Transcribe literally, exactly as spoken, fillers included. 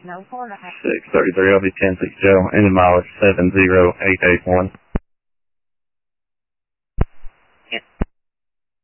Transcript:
No, four and a half. six thirty-three, I'll be ten six Joe, engine mileage seven zero eight eight one.